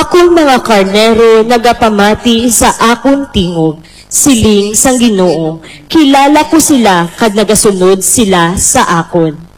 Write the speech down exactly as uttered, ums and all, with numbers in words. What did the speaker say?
Akong mga karnero nagapamati sa akong tingog, siling sang Ginoo, kilala ko sila kad nagasunod sila sa akon.